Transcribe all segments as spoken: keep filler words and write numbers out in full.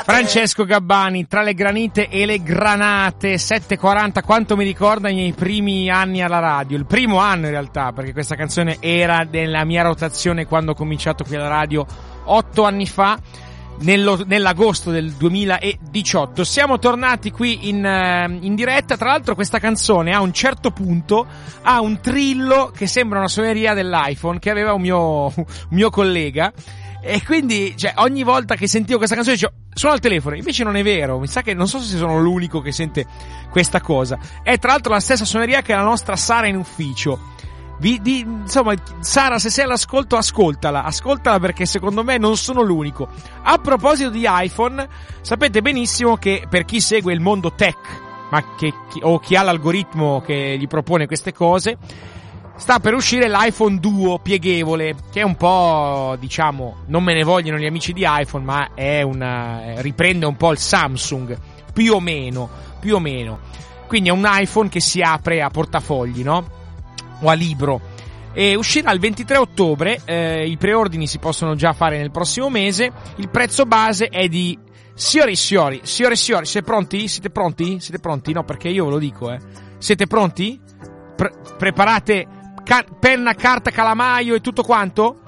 Francesco Gabbani, tra le granite e le granate, sette e quaranta, quanto mi ricorda i miei primi anni alla radio, il primo anno in realtà, perché questa canzone era nella mia rotazione quando ho cominciato qui alla radio otto anni fa, nello, nell'agosto del duemiladiciotto. Siamo tornati qui in, uh, in diretta. Tra l'altro questa canzone a un certo punto ha un trillo che sembra una suoneria dell'iPhone che aveva un mio, un mio collega. E quindi, cioè, ogni volta che sentivo questa canzone dicevo, suono al telefono. Invece non è vero, mi sa che non so se sono l'unico che sente questa cosa. È tra l'altro la stessa suoneria che la nostra Sara in ufficio. Vi, di, insomma, Sara, se sei all'ascolto, ascoltala, ascoltala perché secondo me non sono l'unico. A proposito di iPhone, sapete benissimo che per chi segue il mondo tech, ma che, chi, o chi ha l'algoritmo che gli propone queste cose, sta per uscire l'iPhone Duo pieghevole, che è un po', diciamo, non me ne vogliono gli amici di iPhone, ma è una, riprende un po' il Samsung, più o meno, più o meno. Quindi è un iPhone che si apre a portafogli, no? O a libro. E uscirà il ventitré ottobre, eh, i preordini si possono già fare nel prossimo mese. Il prezzo base è di siori siori, siori siori, siete pronti? Siete pronti? Siete pronti? No, perché io ve lo dico, eh. Siete pronti? Pre- preparate Ca- penna, carta, calamaio e tutto quanto?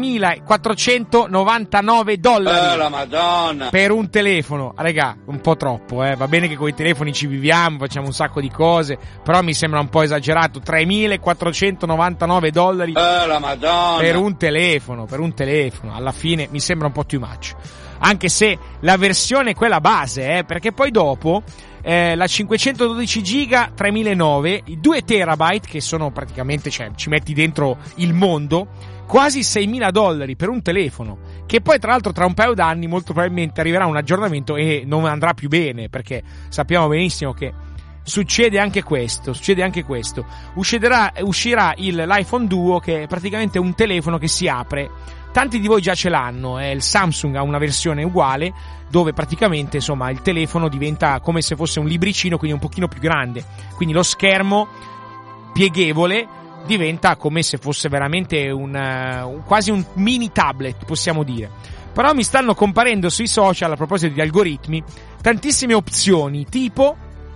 tremilaquattrocentonovantanove dollari. Oh, la Madonna! Per un telefono. Raga, un po' troppo, eh. Va bene che con i telefoni ci viviamo, facciamo un sacco di cose, però mi sembra un po' esagerato. tremilaquattrocentonovantanove dollari. Oh, la Madonna! Per un telefono, per un telefono. Alla fine mi sembra un po' too much. Anche se la versione è quella base, eh, perché poi dopo eh, la cinquecentododici giga tremilanove, i due terabyte che sono praticamente, cioè ci metti dentro il mondo, quasi seimila dollari per un telefono, che poi tra l'altro tra un paio d'anni molto probabilmente arriverà un aggiornamento e non andrà più bene, perché sappiamo benissimo che succede anche questo, succede anche questo. Uscirà, uscirà il, l'iPhone Duo, che è praticamente un telefono che si apre. Tanti di voi già ce l'hanno, eh, il Samsung ha una versione uguale, dove praticamente insomma il telefono diventa come se fosse un libricino, quindi un pochino più grande, quindi lo schermo pieghevole diventa come se fosse veramente un, uh, quasi un mini tablet, possiamo dire. Però mi stanno comparendo sui social, a proposito di algoritmi, tantissime opzioni, tipo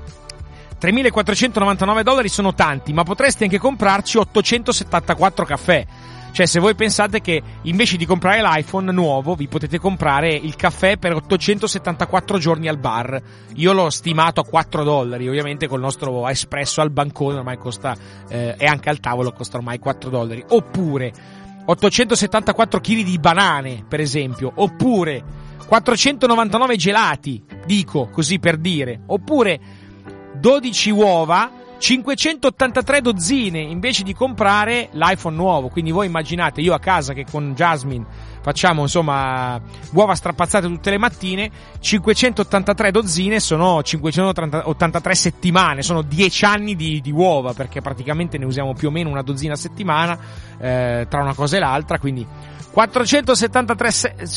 tremilaquattrocentonovantanove dollari sono tanti, ma potresti anche comprarci ottocentosettantaquattro caffè. Cioè, se voi pensate che invece di comprare l'iPhone nuovo vi potete comprare il caffè per ottocentosettantaquattro giorni al bar. Io l'ho stimato a quattro dollari, ovviamente col nostro espresso al bancone ormai costa, eh, e anche al tavolo costa ormai quattro dollari. Oppure ottocentosettantaquattro chili di banane, per esempio. Oppure quattrocentonovantanove gelati, dico così per dire. Oppure dodici uova, cinquecentottantatré dozzine invece di comprare l'iPhone nuovo. Quindi voi immaginate, io a casa che con Jasmine facciamo insomma uova strapazzate tutte le mattine, cinquecentottantatré dozzine sono cinquecentottantatré settimane, sono dieci anni di, di uova, perché praticamente ne usiamo più o meno una dozzina a settimana, eh, tra una cosa e l'altra. Quindi quattrocentosettantatré,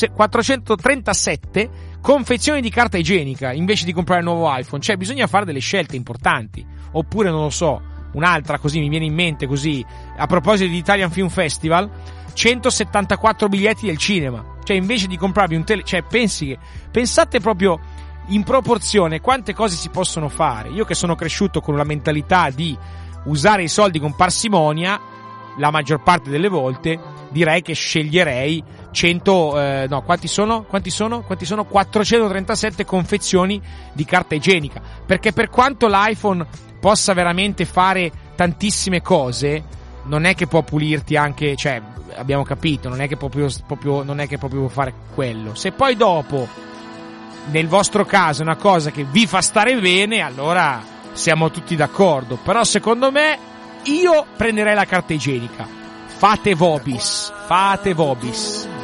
quattrocentotrentasette confezioni di carta igienica invece di comprare il nuovo iPhone. Cioè bisogna fare delle scelte importanti. Oppure non lo so, un'altra così mi viene in mente così, a proposito di Italian Film Festival, centosettantaquattro biglietti del cinema. Cioè invece di comprarvi un tele, cioè pensi che, pensate proprio in proporzione quante cose si possono fare. Io che sono cresciuto con la mentalità di usare i soldi con parsimonia, la maggior parte delle volte direi che sceglierei cento, eh, no, quanti sono? Quanti sono? Quanti sono? quattrocentotrentasette confezioni di carta igienica. Perché per quanto l'iPhone possa veramente fare tantissime cose, non è che può pulirti anche, cioè, abbiamo capito, non è che proprio, proprio non è che proprio può fare quello. Se poi dopo, nel vostro caso, è una cosa che vi fa stare bene, allora siamo tutti d'accordo. Però secondo me, io prenderei la carta igienica. Fate vobis, fate vobis.